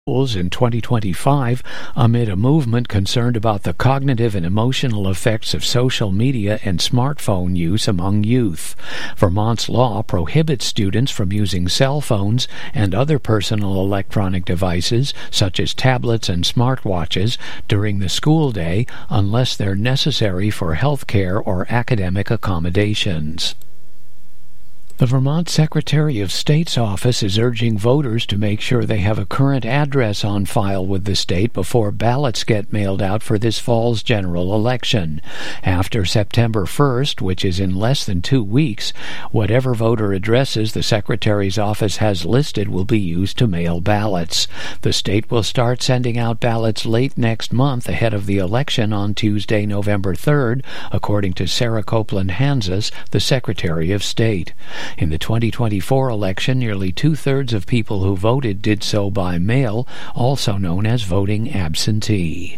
in 2025 amid a movement concerned about the cognitive and emotional effects of social media and smartphone use among youth. Vermont's law prohibits students from using cell phones and other personal electronic devices, such as tablets and smartwatches, during the school day unless they're necessary for health care or academic accommodations. The Vermont Secretary of State's office is urging voters to make sure they have a current address on file with the state before ballots get mailed out for this fall's general election. After September 1st, which is in less than 2 weeks, whatever voter addresses the Secretary's office has listed will be used to mail ballots. The state will start sending out ballots late next month ahead of the election on Tuesday, November 3rd, according to Sarah Copeland Hanses, the Secretary of State. In the 2024 election, nearly two-thirds of people who voted did so by mail, also known as voting absentee.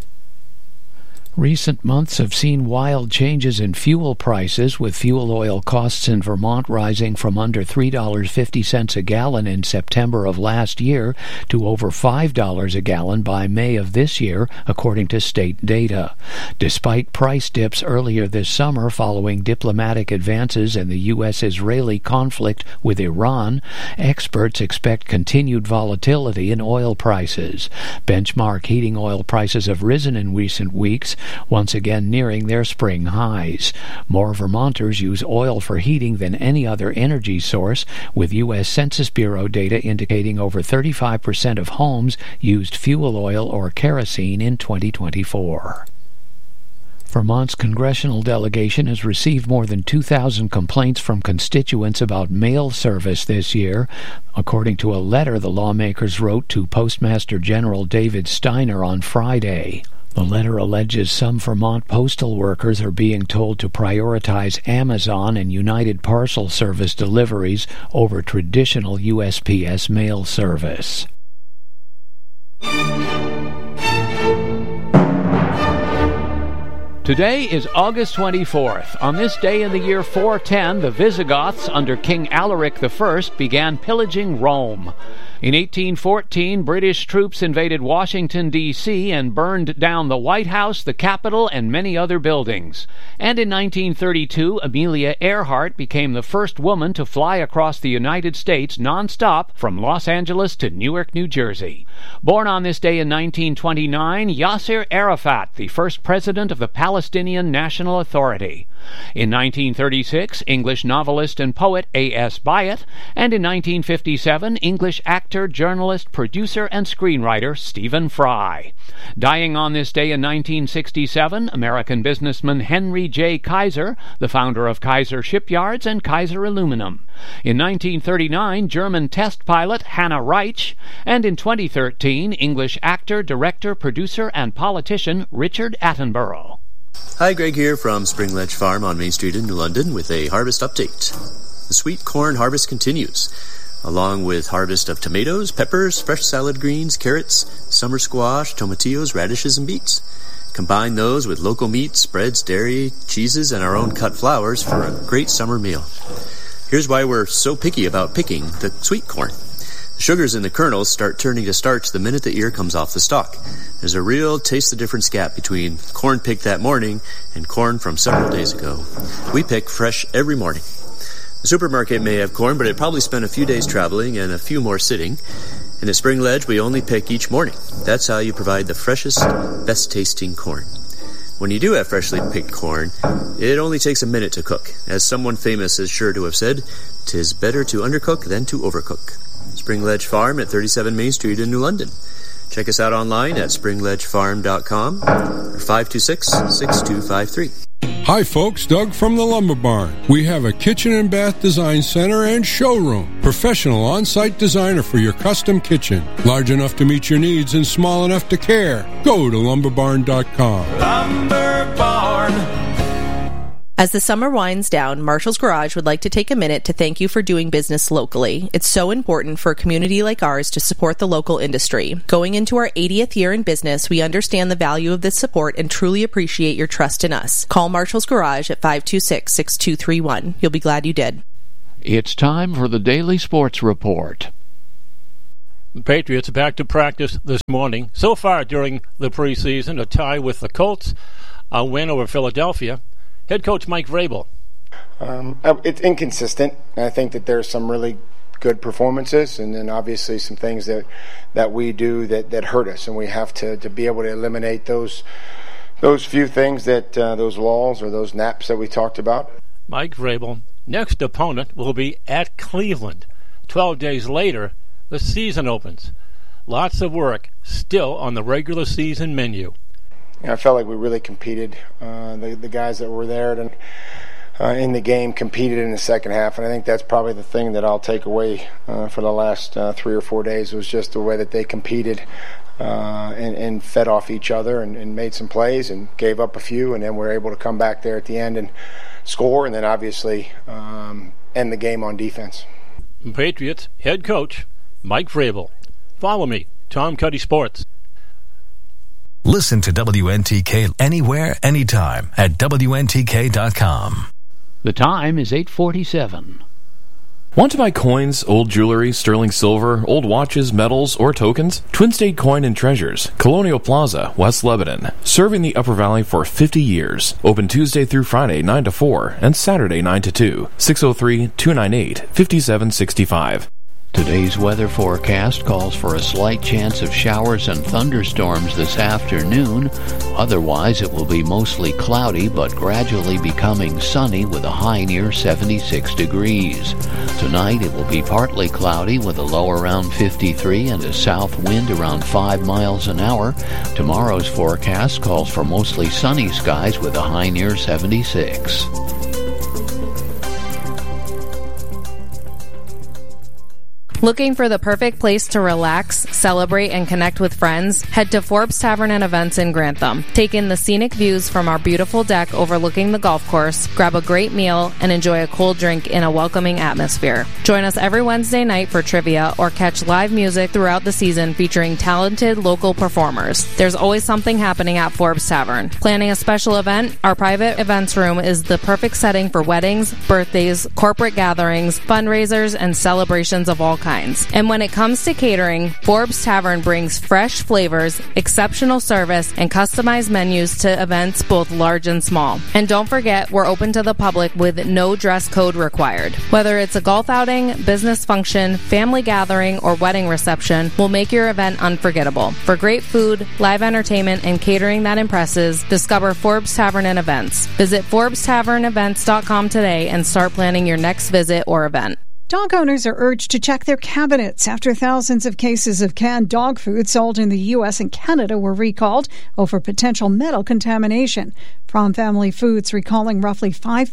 Recent months have seen wild changes in fuel prices, with fuel oil costs in Vermont rising from under $3.50 a gallon in September of last year to over $5 a gallon by May of this year, according to state data. Despite price dips earlier this summer following diplomatic advances in the U.S.-Israeli conflict with Iran, experts expect continued volatility in oil prices. Benchmark heating oil prices have risen in recent weeks, once again nearing their spring highs. More Vermonters use oil for heating than any other energy source, with U.S. Census Bureau data indicating over 35% of homes used fuel oil or kerosene in 2024. Vermont's congressional delegation has received more than 2,000 complaints from constituents about mail service this year, according to a letter the lawmakers wrote to Postmaster General David Steiner on Friday. The letter alleges some Vermont postal workers are being told to prioritize Amazon and United Parcel Service deliveries over traditional USPS mail service. Today is August 24th. On this day in the year 410, the Visigoths under King Alaric I began pillaging Rome. In 1814, British troops invaded Washington, D.C. and burned down the White House, the Capitol, and many other buildings. And in 1932, Amelia Earhart became the first woman to fly across the United States nonstop from Los Angeles to Newark, New Jersey. Born on this day in 1929, Yasser Arafat, the first president of the Palestinian National Authority. In 1936, English novelist and poet A.S. Byatt, and in 1957, English actor, journalist, producer, and screenwriter Stephen Fry. Dying on this day in 1967, American businessman Henry J. Kaiser, the founder of Kaiser Shipyards and Kaiser Aluminum. In 1939, German test pilot Hannah Reich, and in 2013, English actor, director, producer, and politician Richard Attenborough. Hi, Greg here from Spring Ledge Farm on Main Street in New London with a harvest update. The sweet corn harvest continues, along with harvest of tomatoes, peppers, fresh salad greens, carrots, summer squash, tomatillos, radishes, and beets. Combine those with local meats, breads, dairy, cheeses, and our own cut flours for a great summer meal. Here's why we're so picky about picking the sweet corn. The sugars in the kernels start turning to starch the minute the ear comes off the stalk. There's a real taste-the-difference gap between corn picked that morning and corn from several days ago. We pick fresh every morning. The supermarket may have corn, but it probably spent a few days traveling and a few more sitting. And at Spring Ledge, we only pick each morning. That's how you provide the freshest, best-tasting corn. When you do have freshly picked corn, it only takes a minute to cook. As someone famous is sure to have said, "'Tis better to undercook than to overcook." Spring Ledge Farm at 37 Main Street in New London. Check us out online at springledgefarm.com or 526-6253. Hi folks, Doug from the Lumber Barn. We have a kitchen and bath design center and showroom. Professional on-site designer for your custom kitchen. Large enough to meet your needs and small enough to care. Go to lumberbarn.com. Lumber Barn. As the summer winds down, Marshall's Garage would like to take a minute to thank you for doing business locally. It's so important for a community like ours to support the local industry. Going into our 80th year in business, we understand the value of this support and truly appreciate your trust in us. Call Marshall's Garage at 526-6231. You'll be glad you did. It's time for the Daily Sports Report. Patriots back to practice this morning. So far during the preseason, a tie with the Colts, a win over Philadelphia. Head coach Mike Vrabel. It's inconsistent. I think that there's some really good performances, and then obviously some things that we do that hurt us, and we have to be able to eliminate those few things, that those walls or those naps that we talked about. Mike Vrabel. Next opponent will be at Cleveland. 12 days later, the season opens. Lots of work still on the regular season menu. I felt like we really competed. The guys that were there in the game competed in the second half, and I think that's probably the thing that I'll take away for the last 3 or 4 days, was just the way that they competed and fed off each other and made some plays and gave up a few, and then were able to come back there at the end and score, and then obviously end the game on defense. Patriots head coach Mike Vrabel. Follow me, Tom Cuddy Sports. Listen to WNTK anywhere, anytime at WNTK.com. The time is 8:47. Want to buy coins, old jewelry, sterling silver, old watches, medals, or tokens? Twin State Coin and Treasures, Colonial Plaza, West Lebanon. Serving the Upper Valley for 50 years. Open Tuesday through Friday, 9 to 4, and Saturday, 9 to 2. 603-298-5765. Today's weather forecast calls for a slight chance of showers and thunderstorms this afternoon. Otherwise, it will be mostly cloudy, but gradually becoming sunny with a high near 76 degrees. Tonight, it will be partly cloudy with a low around 53 and a south wind around 5 miles an hour. Tomorrow's forecast calls for mostly sunny skies with a high near 76. Looking for the perfect place to relax, celebrate, and connect with friends? Head to Forbes Tavern and Events in Grantham. Take in the scenic views from our beautiful deck overlooking the golf course, grab a great meal, and enjoy a cold drink in a welcoming atmosphere. Join us every Wednesday night for trivia or catch live music throughout the season featuring talented local performers. There's always something happening at Forbes Tavern. Planning a special event? Our private events room is the perfect setting for weddings, birthdays, corporate gatherings, fundraisers, and celebrations of all kinds. And when it comes to catering, Forbes Tavern brings fresh flavors, exceptional service, and customized menus to events both large and small. And don't forget, we're open to the public with no dress code required. Whether it's a golf outing, business function, family gathering, or wedding reception, we'll make your event unforgettable. For great food, live entertainment, and catering that impresses, discover Forbes Tavern and Events. Visit ForbesTavernEvents.com today and start planning your next visit or event. Dog owners are urged to check their cabinets after thousands of cases of canned dog food sold in the U.S. and Canada were recalled over potential metal contamination. From Family Foods recalling roughly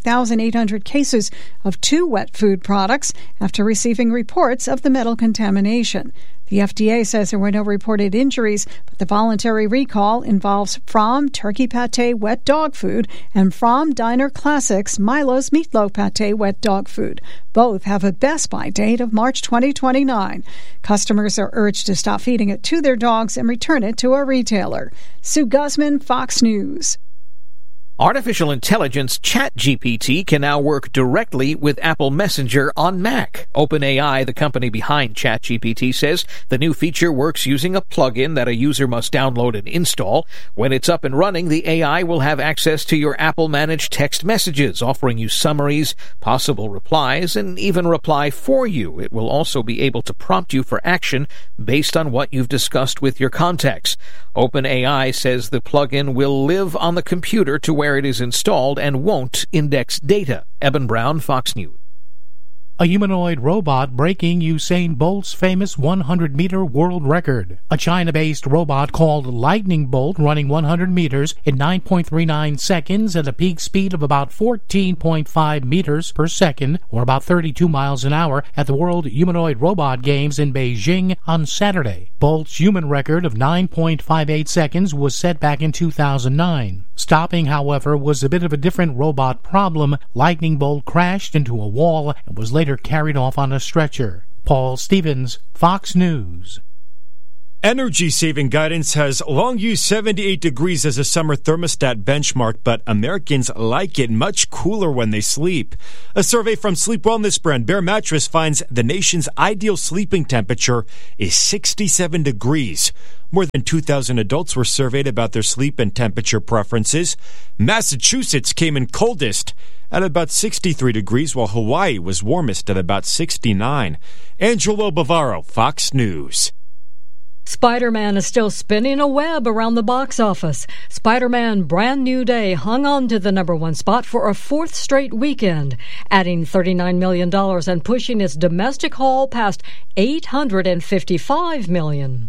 5,800 cases of 2 wet food products after receiving reports of the metal contamination. The FDA says there were no reported injuries, but the voluntary recall involves From Turkey Pate wet dog food and From Diner Classics Milo's Meatloaf Pate wet dog food. Both have a best-by date of March 2029. Customers are urged to stop feeding it to their dogs and return it to a retailer. Sue Guzman, Fox News. Artificial intelligence ChatGPT can now work directly with Apple Messenger on Mac. OpenAI, the company behind ChatGPT, says the new feature works using a plugin that a user must download and install. When it's up and running, the AI will have access to your Apple-managed text messages, offering you summaries, possible replies, and even reply for you. It will also be able to prompt you for action based on what you've discussed with your contacts. OpenAI says the plugin will live on the computer to where it is installed and won't index data. Eben Brown, Fox News. A humanoid robot breaking Usain Bolt's famous 100-meter world record. A China-based robot called Lightning Bolt running 100 meters in 9.39 seconds at a peak speed of about 14.5 meters per second, or about 32 miles an hour, at the World Humanoid Robot Games in Beijing on Saturday. Bolt's human record of 9.58 seconds was set back in 2009. Stopping, however, was a bit of a different robot problem. Lightning Bolt crashed into a wall and was later carried off on a stretcher. Paul Stevens, Fox News. Energy-saving guidance has long used 78 degrees as a summer thermostat benchmark, but Americans like it much cooler when they sleep. A survey from sleep wellness brand Bare Mattress finds the nation's ideal sleeping temperature is 67 degrees. More than 2,000 adults were surveyed about their sleep and temperature preferences. Massachusetts came in coldest at about 63 degrees, while Hawaii was warmest at about 69. Angelo Bavaro, Fox News. Spider-Man is still spinning a web around the box office. Spider-Man Brand New Day hung on to the number one spot for a fourth straight weekend, adding $39 million and pushing its domestic haul past $855 million.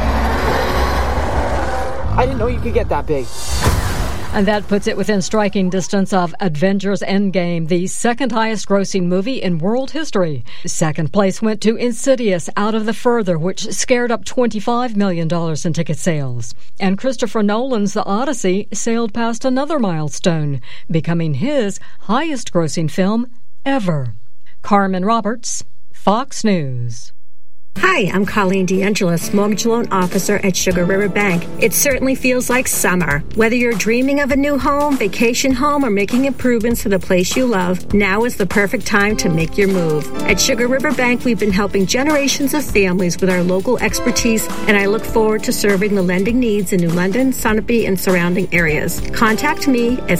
I didn't know you could get that big. And that puts it within striking distance of Avengers Endgame, the second highest grossing movie in world history. Second place went to Insidious Out of the Further, which scared up $25 million in ticket sales. And Christopher Nolan's The Odyssey sailed past another milestone, becoming his highest grossing film ever. Carmen Roberts, Fox News. Hi, I'm Colleen DeAngelis, Mortgage Loan Officer at Sugar River Bank. It certainly feels like summer. Whether you're dreaming of a new home, vacation home, or making improvements to the place you love, now is the perfect time to make your move. At Sugar River Bank, we've been helping generations of families with our local expertise, and I look forward to serving the lending needs in New London, Sunapee, and surrounding areas. Contact me at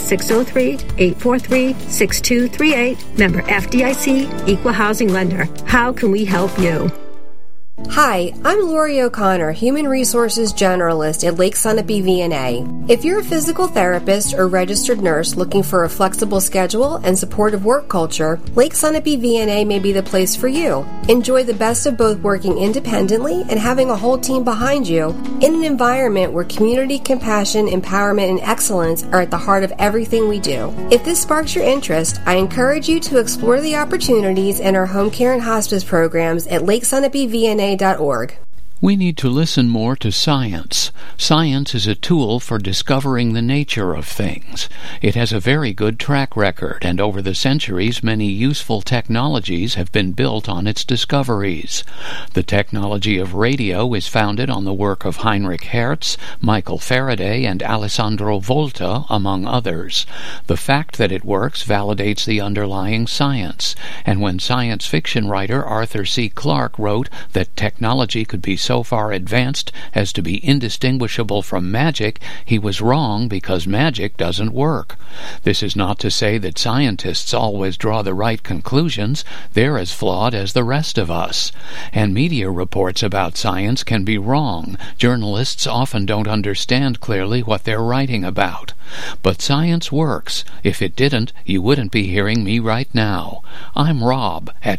603-843-6238, member FDIC, Equal Housing Lender. How can we help you? Hi, I'm Lori O'Connor, Human Resources Generalist at Lake Sunapee VNA. If you're a physical therapist or registered nurse looking for a flexible schedule and supportive work culture, Lake Sunapee VNA may be the place for you. Enjoy the best of both working independently and having a whole team behind you in an environment where community, compassion, empowerment, and excellence are at the heart of everything we do. If this sparks your interest, I encourage you to explore the opportunities in our home care and hospice programs at LakeSunapeeVNA.org. We need to listen more to science. Science is a tool for discovering the nature of things. It has a very good track record, and over the centuries many useful technologies have been built on its discoveries. The technology of radio is founded on the work of Heinrich Hertz, Michael Faraday, and Alessandro Volta, among others. The fact that it works validates the underlying science, and when science fiction writer Arthur C. Clarke wrote that technology could be so far advanced as to be indistinguishable from magic, he was wrong because magic doesn't work. This is not to say that scientists always draw the right conclusions. They're as flawed as the rest of us. And media reports about science can be wrong. Journalists often don't understand clearly what they're writing about. But science works. If it didn't, you wouldn't be hearing me right now. I'm Rob at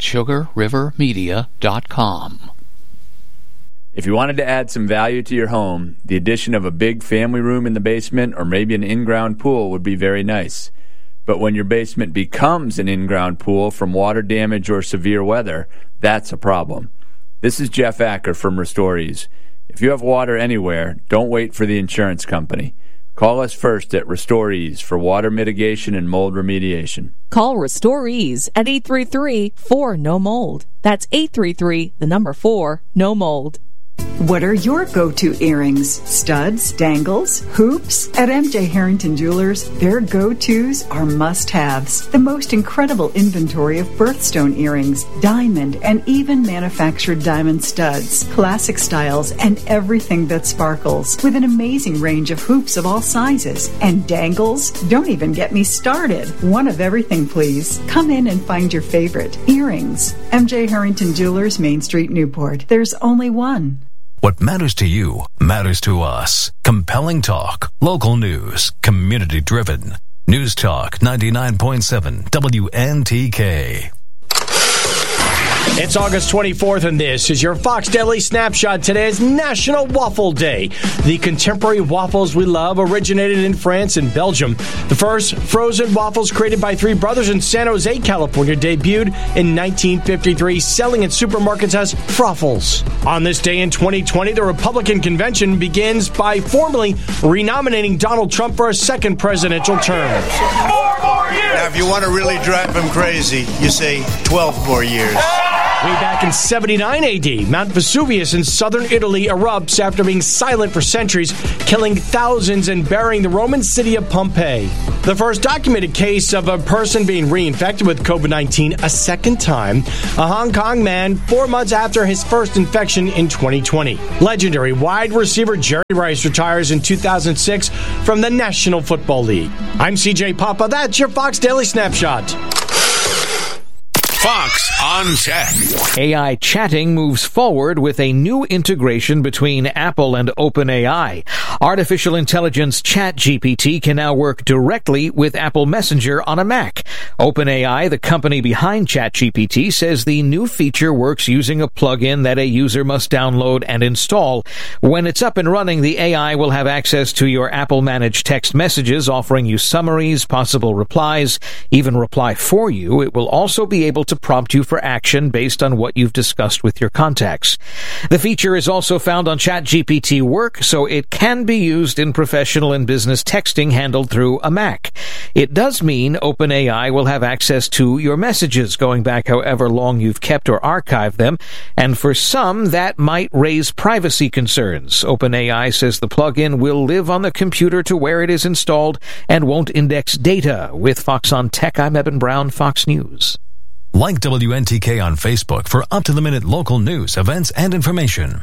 SugarRiverMedia.com. If you wanted to add some value to your home, the addition of a big family room in the basement or maybe an in-ground pool would be very nice. But when your basement becomes an in-ground pool from water damage or severe weather, that's a problem. This is Jeff Acker from RestoreEase. If you have water anywhere, don't wait for the insurance company. Call us first at RestoreEase for water mitigation and mold remediation. Call RestoreEase at 833-4-NO-MOLD. That's 833-4-NO-MOLD. What are your go-to earrings? Studs, dangles, hoops? At MJ Harrington Jewelers, their go-tos are must-haves. The most incredible inventory of birthstone earrings, diamond, and even manufactured diamond studs, classic styles, and everything that sparkles, with an amazing range of hoops of all sizes. And dangles? Don't even get me started. One of everything, please. Come in and find your favorite. Earrings. MJ Harrington Jewelers, Main Street, Newport. There's only one. What matters to you matters to us. Compelling talk, local news, community driven. News Talk 99.7 WNTK. It's August 24th, and this is your Fox Daily Snapshot. Today is National Waffle Day. The contemporary waffles we love originated in France and Belgium. The first frozen waffles created by three brothers in San Jose, California, debuted in 1953, selling in supermarkets as Froffles. On this day in 2020, the Republican convention begins by formally renominating Donald Trump for a second presidential term. 4 more years! Now, if you want to really drive him crazy, you say 12 more years. Way back in 79 AD, Mount Vesuvius in southern Italy erupts after being silent for centuries, killing thousands and burying the Roman city of Pompeii. The first documented case of a person being reinfected with COVID-19 a second time, a Hong Kong man 4 months after his first infection in 2020. Legendary wide receiver Jerry Rice retires in 2006 from the National Football League. I'm CJ Papa. That's your Fox Daily Snapshot. Fox on Tech. AI chatting moves forward with a new integration between Apple and OpenAI. Artificial intelligence ChatGPT can now work directly with Apple Messenger on a Mac. OpenAI, the company behind ChatGPT, says the new feature works using a plugin that a user must download and install. When it's up and running, the AI will have access to your Apple-managed text messages, offering you summaries, possible replies, even reply for you. It will also be able to prompt you for action based on what you've discussed with your contacts. The feature is also found on ChatGPT Work, so it can be used in professional and business texting handled through a Mac. It does mean OpenAI will have access to your messages going back however long you've kept or archived them, and for some, that might raise privacy concerns. OpenAI says the plugin will live on the computer to where it is installed and won't index data. With Fox on Tech, I'm Eben Brown, Fox News. Like WNTK on Facebook for up-to-the-minute local news, events, and information.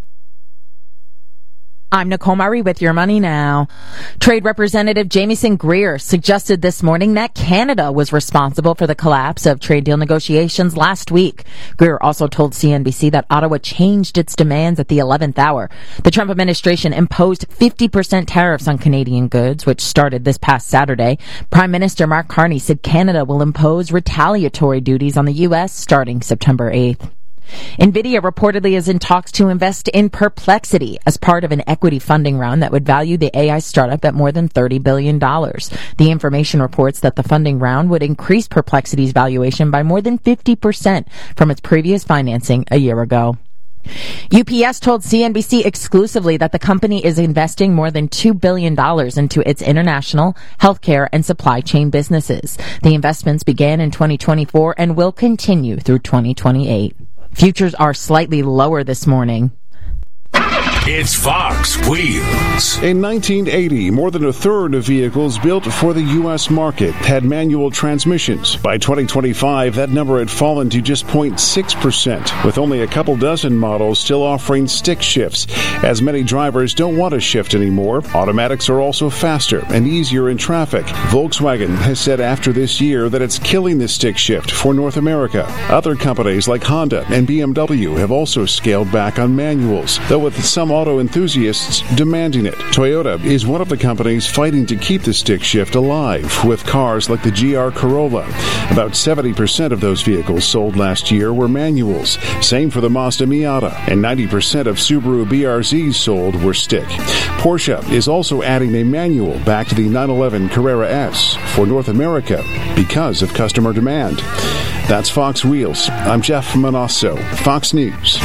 I'm Nicole Murray with Your Money Now. Trade Representative Jamieson Greer suggested this morning that Canada was responsible for the collapse of trade deal negotiations last week. Greer also told CNBC that Ottawa changed its demands at the 11th hour. The Trump administration imposed 50% tariffs on Canadian goods, which started this past Saturday. Prime Minister Mark Carney said Canada will impose retaliatory duties on the U.S. starting September 8th. NVIDIA reportedly is in talks to invest in Perplexity as part of an equity funding round that would value the AI startup at more than $30 billion. The information reports that the funding round would increase Perplexity's valuation by more than 50% from its previous financing a year ago. UPS told CNBC exclusively that the company is investing more than $2 billion into its international, healthcare, and supply chain businesses. The investments began in 2024 and will continue through 2028. Futures are slightly lower this morning. It's Fox Wheels. In 1980, more than a third of vehicles built for the U.S. market had manual transmissions. By 2025, that number had fallen to just 0.6%, with only a couple dozen models still offering stick shifts. As many drivers don't want to shift anymore, automatics are also faster and easier in traffic. Volkswagen has said after this year that it's killing the stick shift for North America. Other companies like Honda and BMW have also scaled back on manuals, though with some auto enthusiasts demanding it. Toyota is one of the companies fighting to keep the stick shift alive with cars like the GR Corolla. About 70% of those vehicles sold last year were manuals. Same for the Mazda Miata, and 90% of Subaru BRZs sold were stick. Porsche is also adding a manual back to the 911 Carrera S for North America because of customer demand. That's Fox Wheels. I'm Jeff Manasso, Fox News.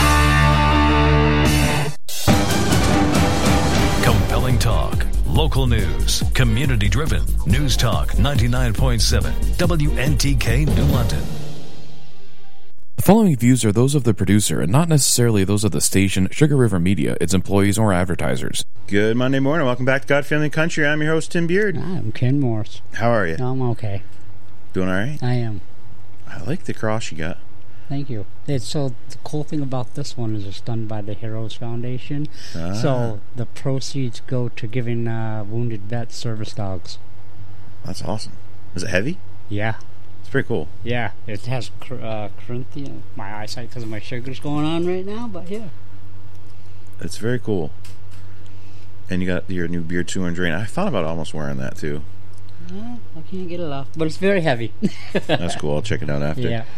Talk, local news, community-driven. News Talk 99.7, WNTK New London. The following views are those of the producer and not necessarily those of the station, Sugar River Media, its employees, or advertisers. Good Monday morning. Welcome back to God, Family, Country. I'm your host, Tim Beard. I'm Ken Morris. How are you? I'm okay. Doing all right? I am. I like the cross you got. Thank you. So the cool thing about this one is it's done by the Heroes Foundation. So the proceeds go to giving wounded vets service dogs. That's awesome. Is it heavy? Yeah. It's pretty cool. Yeah. It has Corinthian. My eyesight because of my sugar's going on right now, but yeah. It's very cool. And you got your new Beard 200. I thought about almost wearing that too. I can't get it off, but it's very heavy. That's cool. I'll check it out after. Yeah.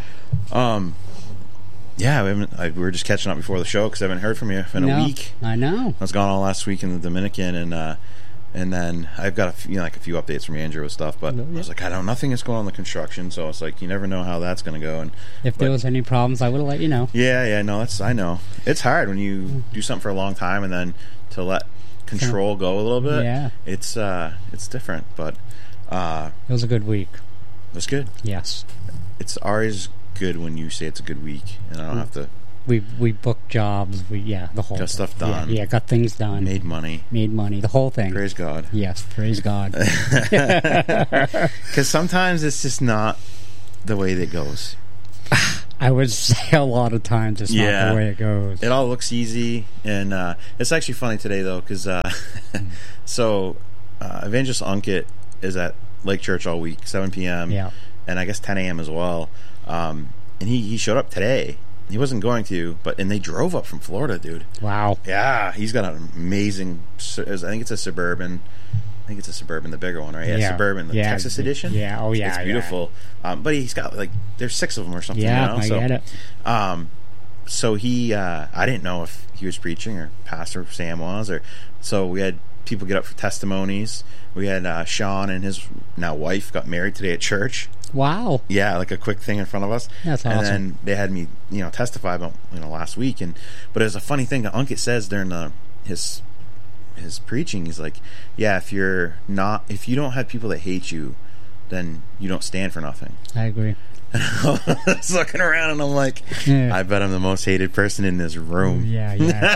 Yeah, we were just catching up before the show because I haven't heard from you in a week. I know. I was gone all last week in the Dominican, and then I've got a few updates from Andrew with stuff, but I was like, I don't know, nothing is going on in the construction, so it's like you never know how that's going to go. And if there was any problems, I would have let you know. Yeah, no, I know it's hard when you do something for a long time and then to let control go a little bit. Yeah, it's different, but it was a good week. It was good. Yes. It's Ari's good when you say it's a good week, and I don't have to. We booked jobs. The whole got stuff done. Yeah, got things done. Made money. The whole thing. Praise God. Yes, praise God. Because sometimes it's just not the way that it goes. I would say a lot of times it's not the way it goes. It all looks easy, and it's actually funny today though, because so Evangelist Unkit is at Lake Church all week, 7 p.m. Yeah, and I guess 10 a.m. as well. And he showed up today. He wasn't going to, and they drove up from Florida, dude. Wow. Yeah, he's got an amazing. I think it's a Suburban. The bigger one, right? Yeah, Suburban, the Texas edition. Yeah, it's beautiful. Yeah. But he's got there's 6 of them or something. Yeah, I get it. So he, I didn't know if he was preaching or Pastor Sam was, so we had people get up for testimonies. We had Sean and his now wife got married today at church. Wow. Yeah, like a quick thing in front of us. That's awesome. And then they had me, testify about last week, but it was a funny thing that Unkit says during his preaching. He's like, yeah, if you don't have people that hate you, then you don't stand for nothing. I agree. I was looking around and I'm like, I bet I'm the most hated person in this room. Yeah.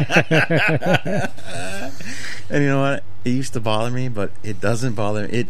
And you know what? It used to bother me, but it doesn't bother me.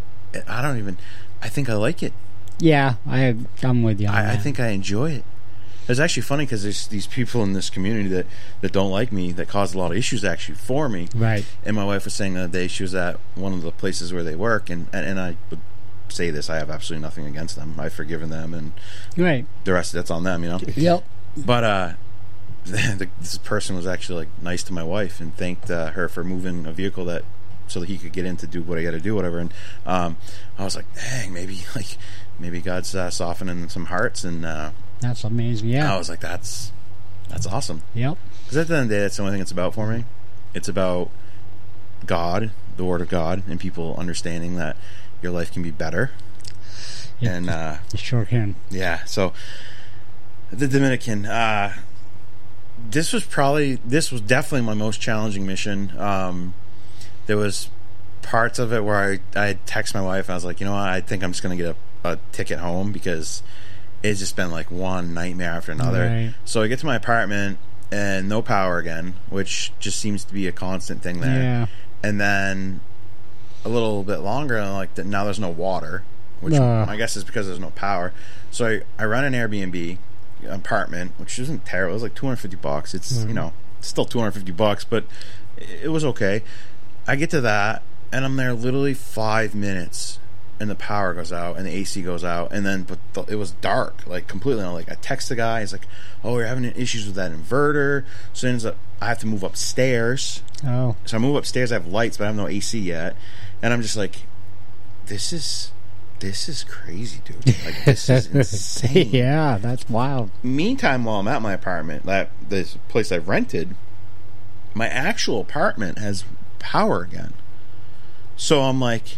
I think I like it. Yeah, I'm with you on that. I think I enjoy it. It's actually funny because there's these people in this community that don't like me, that cause a lot of issues actually for me. Right. And my wife was saying the other day, she was at one of the places where they work, and I would say this, I have absolutely nothing against them. I've forgiven them, and right. The rest, that's on them, Yep. But this person was actually nice to my wife and thanked her for moving a vehicle so that he could get in to do what I got to do, whatever. And I was like, dang, maybe God's softening some hearts, and that's amazing. Yeah, I was like, that's awesome. Yep. Because at the end of the day, that's the only thing it's about for me. It's about God, the Word of God, and people understanding that your life can be better. Yep. And it sure can. Yeah. So the Dominican, this was definitely my most challenging mission. There was parts of it where I text my wife and I was like, I think I'm just going to get a ticket home, because it's just been one nightmare after another. Right. So I get to my apartment and no power again, which just seems to be a constant thing there. Yeah. And then a little bit longer, and now there's no water, which I guess is because there's no power. So I run an Airbnb apartment, which isn't terrible. It was $250. It's it's still $250, but it was okay. I get to that, and I'm there literally 5 minutes, and the power goes out, and the AC goes out, and then it was dark, completely. I text the guy. He's like, "Oh, we're having issues with that inverter." So it ends up I have to move upstairs. Oh. So I move upstairs. I have lights, but I have no AC yet, and I'm just like, "This is crazy, dude. This is insane." Yeah, that's wild. Meantime, while I'm at my apartment, this place I've rented, my actual apartment has power again. So I'm like,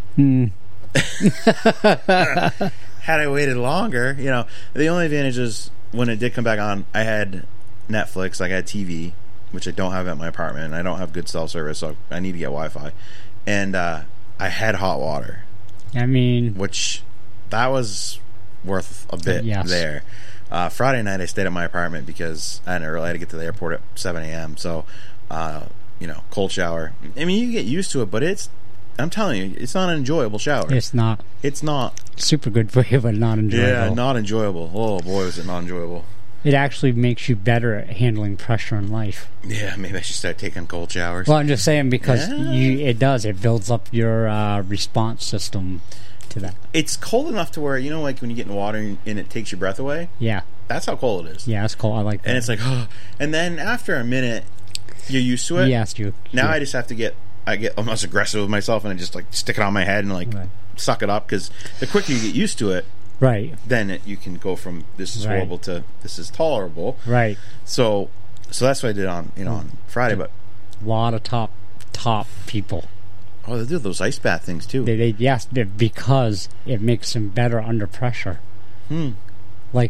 had I waited longer, the only advantage is when it did come back on, I had Netflix, I had TV, which I don't have at my apartment, and I don't have good cell service, so I need to get Wi-Fi. And I had hot water. Which that was worth a bit there. Friday night I stayed at my apartment because I had to get to the airport at 7 a.m. So, cold shower. You get used to it, but I'm telling you, it's not an enjoyable shower. It's not. It's not. Super good for you, but not enjoyable. Yeah, not enjoyable. Oh, boy, was it not enjoyable. It actually makes you better at handling pressure in life. Yeah, maybe I should start taking cold showers. Well, I'm just saying because it builds up your response system to that. It's cold enough to where, when you get in water and it takes your breath away? Yeah. That's how cold it is. Yeah, it's cold. I like that. And it's like, oh. And then after a minute, you're used to it. Yes, Now I just have to I get almost aggressive with myself, and I just stick it on my head and suck it up, because the quicker you get used to it, right, then you can go from this is horrible to this is tolerable. Right. So that's what I did on Friday. But a lot of top people. Oh, they do those ice bath things too. Yes, because it makes them better under pressure. When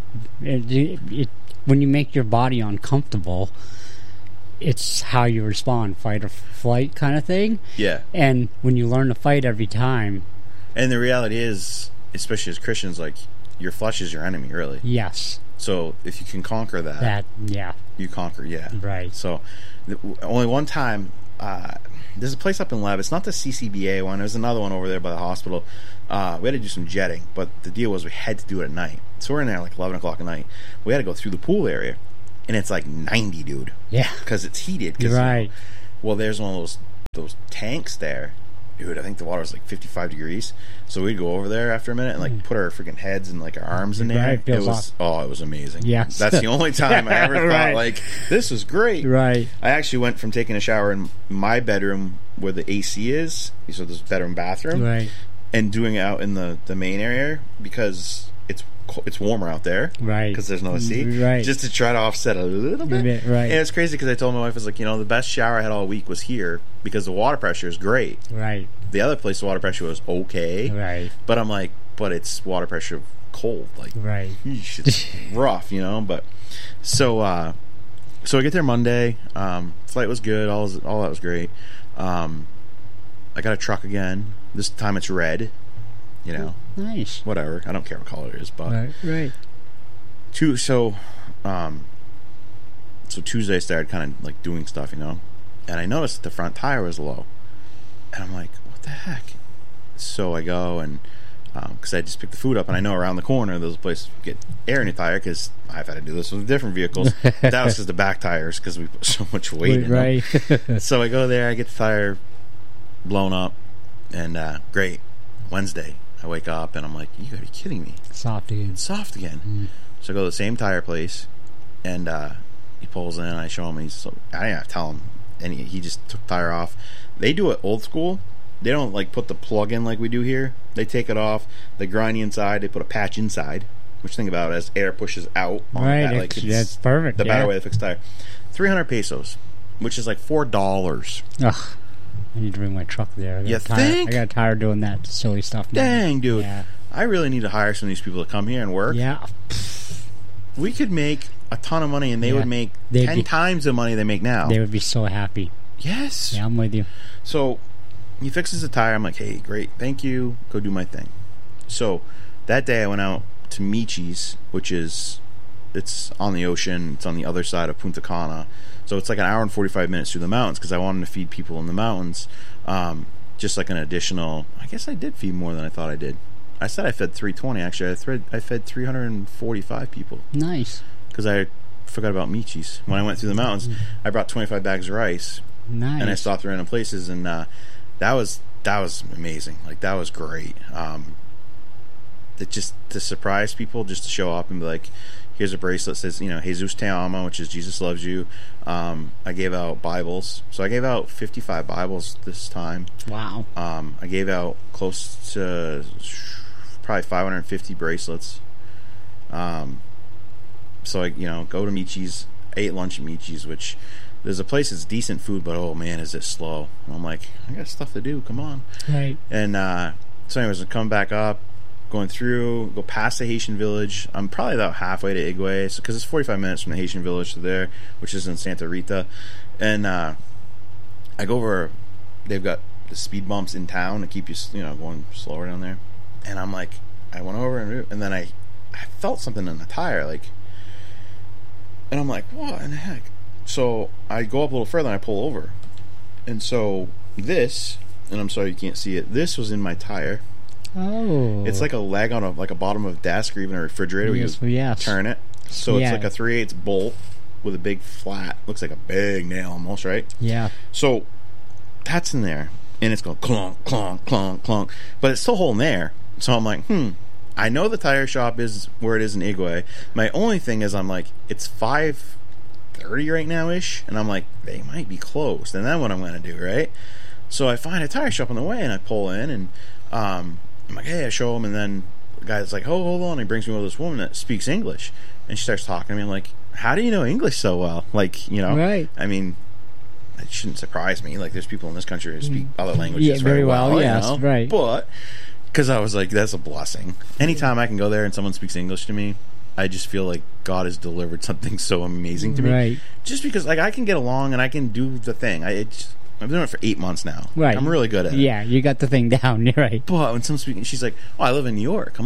you make your body uncomfortable, it's how you respond, fight or flight kind of thing. Yeah. And when you learn to fight every time. And the reality is, especially as Christians, your flush is your enemy, really. Yes. So if you can conquer that, you conquer, Right. So only one time, there's a place up in Lev. It's not the CCBA one. There's another one over there by the hospital. We had to do some jetting, but the deal was we had to do it at night. So we're in there like 11 o'clock at night. We had to go through the pool area, and it's like 90, dude. Yeah. Because it's heated. Right. Well, there's one of those tanks there. Dude, I think the water was like 55 degrees. So we'd go over there after a minute and like put our freaking heads and like our arms in there. Right, it was amazing. Yes. That's the only time I ever thought like, this is great. Right. I actually went from taking a shower in my bedroom where the AC is, so there's bedroom, bathroom, right, and doing it out in the main area because it's warmer out there, right? Because there's no AC, right? Just to try to offset a little bit, right? And it's crazy because I told my wife, I was like, the best shower I had all week was here because the water pressure is great, right? The other place, the water pressure was okay, right? But I'm like, but it's water pressure cold, like, right? It's rough, But so I get there Monday. Flight was good. All that was great. I got a truck again. This time it's red. Nice. Whatever. I don't care what color it is, but right. So Tuesday I started kind of like doing stuff, and I noticed that the front tire was low, and I'm like, what the heck? So I go and because I just picked the food up, and I know around the corner there's a place to get air in your tire because I've had to do this with different vehicles. That was because the back tires because we put so much weight in right. them. So I go there, I get the tire blown up, and great. Wednesday I wake up and I'm like, you gotta be kidding me. Soft again. So I go to the same tire place, and he pulls in, and I show him, and I didn't have to tell him, and he just took the tire off. They do it old school. They don't like put the plug in like we do here. They take it off, they grind the inside, they put a patch inside, which think about it as air pushes out on right, that. Like that's perfect. The better way to fix tire. 300 pesos, which is like $4. Ugh. I need to bring my truck there. You think? I got tired doing that silly stuff now. Dang, dude. Yeah. I really need to hire some of these people to come here and work. Yeah. We could make a ton of money, and they would make 10 times the money they make now. They would be so happy. Yes. Yeah, I'm with you. So he fixes the tire. I'm like, hey, great. Thank you. Go do my thing. So that day I went out to Michi's, which is, it's on the ocean. It's on the other side of Punta Cana. So it's like an hour and 45 minutes through the mountains because I wanted to feed people in the mountains. Just like an additional, I guess I did feed more than I thought I did. I said I fed 320. Actually, I fed 345 people. Nice. Because I forgot about Michi's. When I went through the mountains, I brought 25 bags of rice. Nice. And I stopped at random places, and that was amazing. Like, that was great. Just to surprise people, just to show up and be like, here's a bracelet that says, Jesus te ama, which is Jesus loves you. I gave out Bibles. So I gave out 55 Bibles this time. Wow. I gave out close to probably 550 bracelets. So I, go to Michi's, ate lunch at Michi's, which there's a place that's decent food, but oh man, is it slow. And I'm like, I got stuff to do, come on. Right. And so anyways, I come back up, going through, go past the Haitian village. I'm probably about halfway to Igwe, because it's 45 minutes from the Haitian village to there, which is in Santa Rita. And I go over, they've got the speed bumps in town to keep you, going slower down there. And I'm like, I went over and then I felt something in the tire, and I'm like, what in the heck? So I go up a little further and I pull over. And so this, and I'm sorry you can't see it, this was in my tire. Oh. It's like a leg on a bottom of a desk or even a refrigerator where you turn it. So it's like a 3/8 bolt with a big flat, looks like a big nail almost, right? Yeah. So that's in there. And it's going clonk, clonk, clonk, clonk. But it's still holding there. So I'm like, I know the tire shop is where it is in Igwe. My only thing is I'm like, it's 5:30 right now-ish. And I'm like, they might be closed. And then what I'm going to do, right? So I find a tire shop on the way and I pull in and I'm like, hey, I show him. And then the guy's like, oh, hold on. He brings me over this woman that speaks English. And she starts talking to me. I'm like, how do you know English so well? Right. I mean, it shouldn't surprise me. Like, there's people in this country who speak other languages very well. Yes, right. But because I was like, that's a blessing. Anytime I can go there and someone speaks English to me, I just feel like God has delivered something so amazing to me. Right. Just because, I can get along and I can do the thing. I've been doing it for 8 months now. Right. I'm really good at it. Yeah, you got the thing down. You're right. But when someone's speaking, she's like, oh, I live in New York. I'm like,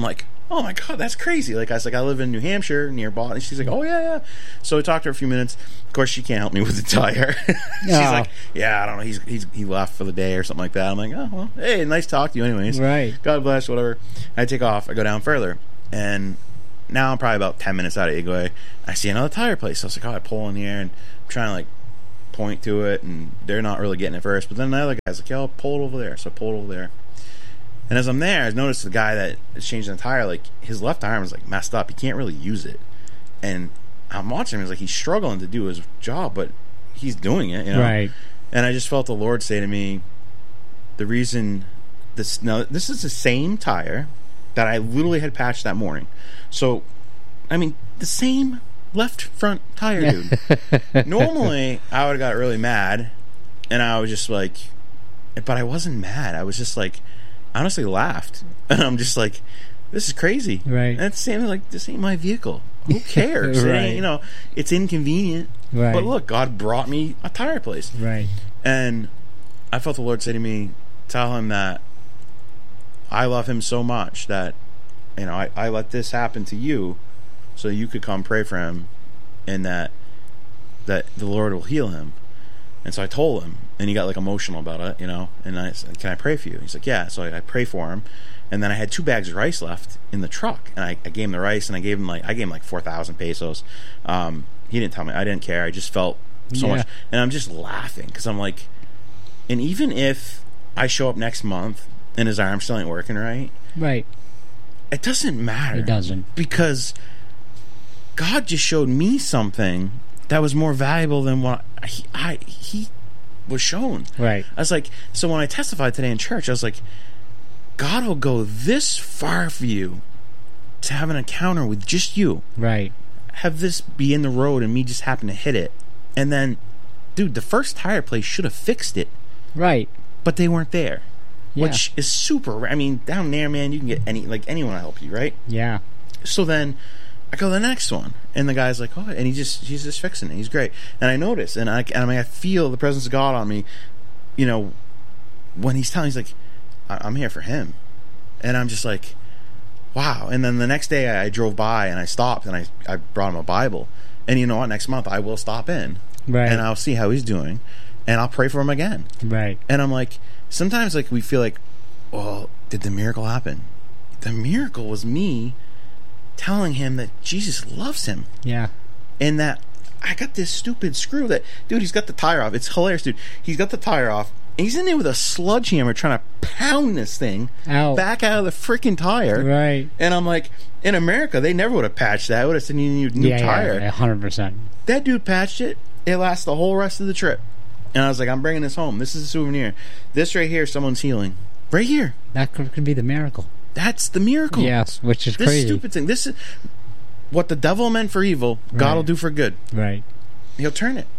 oh my God, that's crazy. Like, I was like, I live in New Hampshire near Boston. And she's like, oh yeah. So we talked to her a few minutes. Of course, she can't help me with the tire. She's like, yeah, I don't know. He left for the day or something like that. I'm like, oh, well, hey, nice to talk to you anyways. Right. God bless, whatever. I take off. I go down further. And now I'm probably about 10 minutes out of Igwe. I see another tire place. So I was like, oh, I pull in here and I'm trying to like point to it, and they're not really getting it first. But then the other guy's like, yo, pull it over there. So I pulled it over there. And as I'm there, I noticed the guy that is changing the tire, like his left arm is like messed up. He can't really use it. And I'm watching him. He's like, he's struggling to do his job, but he's doing it, you know? Right. And I just felt the Lord say to me, the reason this is the same tire that I literally had patched that morning. So, I mean, the same left front tire, dude. Normally, I would have got really mad, and I was just like, but I wasn't mad. I was just like, I honestly laughed. And I'm just like, this is crazy. Right. And it's the same, like, this ain't my vehicle. Who cares? Right. It ain't, you know, it's inconvenient. Right. But look, God brought me a tire place. Right. And I felt the Lord say to me, tell him that I love him so much that, you know, I let this happen to you so you could come pray for him, and that the Lord will heal him. And so I told him, and he got like emotional about it, you know, and I said, can I pray for you? He's like, yeah. So I pray for him, and then I had 2 bags of rice left in the truck, and I gave him the rice, and I gave him like 4,000 pesos. He didn't tell me. I didn't care. I just felt so much, and I'm just laughing because I'm like, and even if I show up next month and his arm still ain't working right, it doesn't matter. It doesn't, because God just showed me something that was more valuable than what he was shown. Right. I was like, so when I testified today in church, I was like, God will go this far for you to have an encounter with just you. Right. Have this be in the road and me just happen to hit it. And then, dude, the first tire place should have fixed it. Right. But they weren't there. Yeah. Which is super. I mean, down there, man, you can get anyone to help you, right? Yeah. So then I go to the next one, and the guy's like, oh, and he's just fixing it. He's great. And I notice, and I feel the presence of God on me, you know, when he's telling, he's like, I'm here for him. And I'm just like, wow. And then the next day I drove by and I stopped and I brought him a Bible. And you know what? Next month I will stop in. Right. And I'll see how he's doing. And I'll pray for him again. Right. And I'm like, sometimes like we feel like, well, did the miracle happen? The miracle was me telling him that Jesus loves him. Yeah. And that I got this stupid screw that, dude, he's got the tire off. It's hilarious, dude. He's got the tire off. And he's in there with a sledgehammer trying to pound this thing back out of the freaking tire. Right. And I'm like, in America, they never would have patched that. I would have said, you need a new tire. Yeah, 100%. That dude patched it. It lasts the whole rest of the trip. And I was like, I'm bringing this home. This is a souvenir. This right here, someone's healing. Right here. That could be the miracle. That's the miracle. Yes, which is this crazy. This stupid thing. This is what the devil meant for evil, God will do for good. Right. He'll turn it.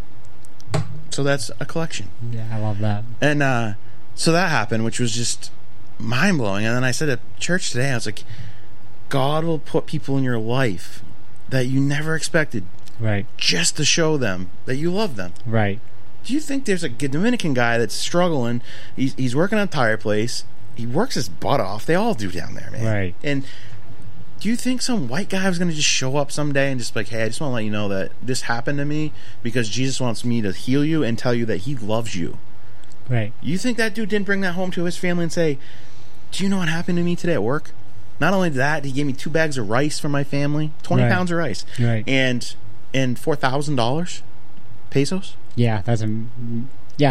So that's a collection. Yeah, I love that. And so that happened, which was just mind-blowing. And then I said at church today, I was like, God will put people in your life that you never expected. Right. Just to show them that you love them. Right. Do you think there's a Dominican guy that's struggling? He's working on a tire place. He works his butt off. They all do down there, man. Right. And do you think some white guy was going to just show up someday and just be like, hey, I just want to let you know that this happened to me because Jesus wants me to heal you and tell you that he loves you? Right. You think that dude didn't bring that home to his family and say, do you know what happened to me today at work? Not only that, he gave me 2 bags of rice for my family, 20 pounds of rice. Right. And $4,000 pesos? Yeah, that's an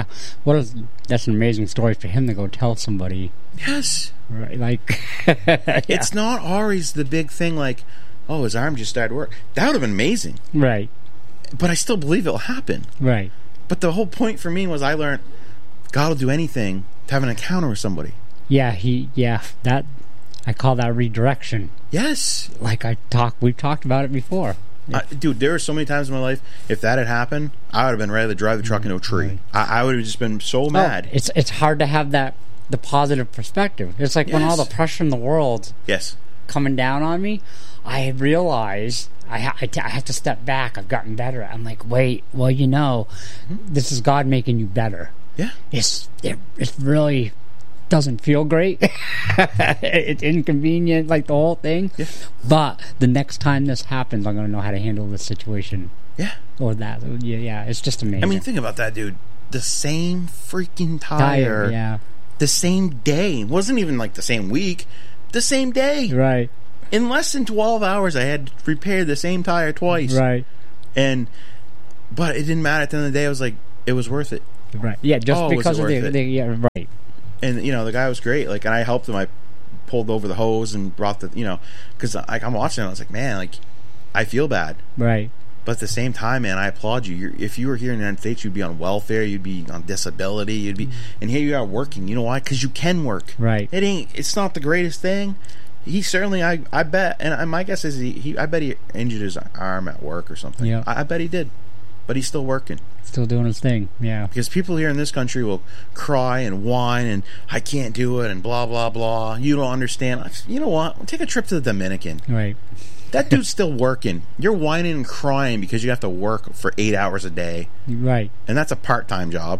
amazing story for him to go tell somebody. Yes. Right, like It's not always the big thing like, oh, his arm just started work. That would have been amazing. Right. But I still believe it'll happen. Right. But the whole point for me was I learned God will do anything to have an encounter with somebody. Yeah, that I call that redirection. Yes. Like we've talked about it before. Dude, there were so many times in my life, if that had happened, I would have been ready to drive the truck into a tree. Right. I would have just been so mad. It's hard to have the positive perspective. It's like when all the pressure in the world coming down on me, I realized I have to step back. I've gotten better. I'm like, wait, well, this is God making you better. Yeah. It's really doesn't feel great. It's inconvenient, like the whole thing. Yeah. But the next time this happens, I'm going to know how to handle this situation. Yeah. Or that. Yeah, it's just amazing. I mean, think about that, dude. The same freaking tire. Yeah. The same day. It wasn't even like the same week. The same day. Right. In less than 12 hours, I had repaired the same tire twice. Right. But it didn't matter. At the end of the day, I was like, it was worth it. Right. Yeah, just because of yeah, right. And, you know, the guy was great. Like, and I helped him. I pulled over the hose and brought the, you know, because I'm watching it. I was like, man, like, I feel bad. Right. But at the same time, man, I applaud you. If you were here in the United States, you'd be on welfare, you'd be on disability, you'd be, and here you are working. You know why? Because you can work. Right. It's not the greatest thing. He certainly, I bet, and my guess is I bet he injured his arm at work or something. Yeah. I bet he did. But he's still working. Still doing his thing, yeah. Because people here in this country will cry and whine and I can't do it and blah, blah, blah. You don't understand. You know what? Take a trip to the Dominican. Right. That dude's still working. You're whining and crying because you have to work for 8 hours a day. Right. And that's a part-time job.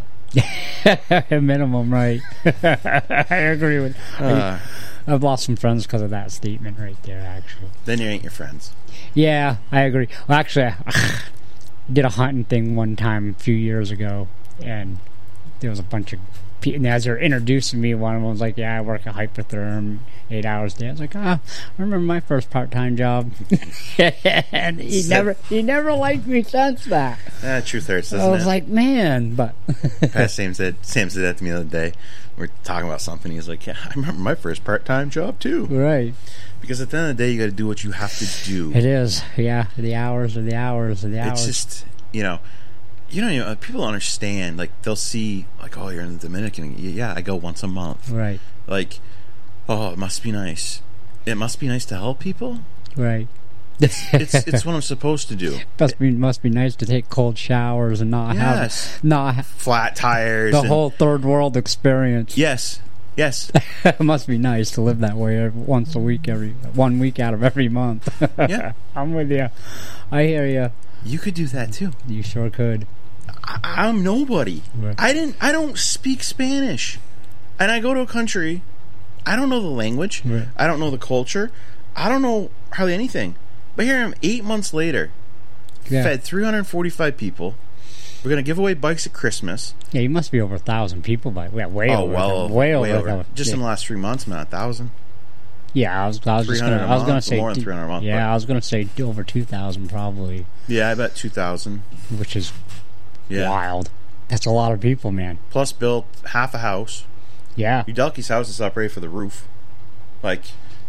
Minimum, right. I agree with I've lost some friends because of that statement right there, actually. Then you ain't your friends. Yeah, I agree. Well, actually, I did a hunting thing one time a few years ago, and there was a bunch of people, and as they're introducing me, one of them was like, yeah, I work at Hypertherm 8 hours a day. I was like, I remember my first part-time job. And he never liked me since that. Truth hurts, doesn't it? I was like, man, but Sam said that to me the other day. We're talking about something. He's like, yeah, I remember my first part-time job too. Right. Because at the end of the day, you got to do what you have to do. It is, yeah. The hours are the hours are the hours. It's just, you know, people understand. Like, they'll see, like, oh, you're in the Dominican. Yeah, I go once a month. Right. Like, oh, it must be nice. It must be nice to help people. Right. It's what I'm supposed to do. Must be nice to take cold showers and not have flat tires. The whole third world experience. Yes. It must be nice to live that way once a week, 1 week out of every month. Yeah. I'm with you. I hear you. You could do that too. You sure could. I'm nobody. Right. I don't speak Spanish, and I go to a country. I don't know the language. Right. I don't know the culture. I don't know hardly anything. But here I am 8 months later, fed 345 people. We're going to give away bikes at Christmas. Yeah, you must be over 1,000 people by way over. Just in the last 3 months, man, 1,000. Yeah, I was going to say more than 300 a month. Yeah, I was going to say over 2,000 probably. Yeah, I bet 2,000, which is wild. That's a lot of people, man. Plus built half a house. Yeah, Udelke's house is up ready for the roof. Like,